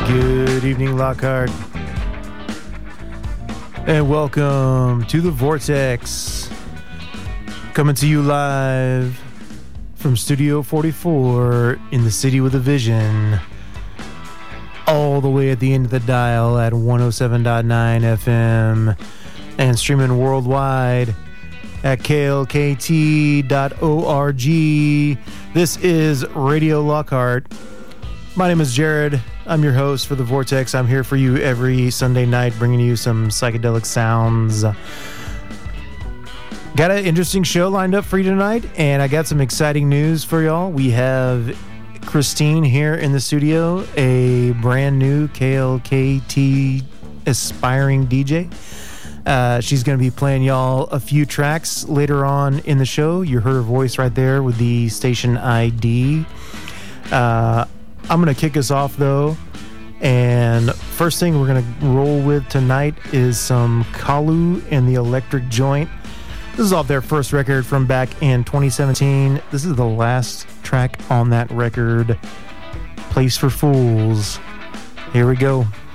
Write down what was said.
Good evening, Lockhart. And welcome to the Vortex. Coming to you live from Studio 44 in the city with a vision. All the way at the end of the dial at 107.9 FM and streaming worldwide at klkt.org. This is Radio Lockhart. My name is Jared. I'm your host for the Vortex. I'm here for you every Sunday night, bringing you some psychedelic sounds. Got an interesting show lined up for you tonight, and I got some exciting news for y'all. We have Christine here in the studio, a brand new KLKT aspiring DJ. She's going to be playing y'all a few tracks later on in the show. You heard her voice right there with the station ID. I'm going to kick us off, though. And first thing we're going to roll with tonight is some Kalu and the Electric Joint. This is off their first record from back in 2017. This is the last track on that record, Place for Fools. Here we go.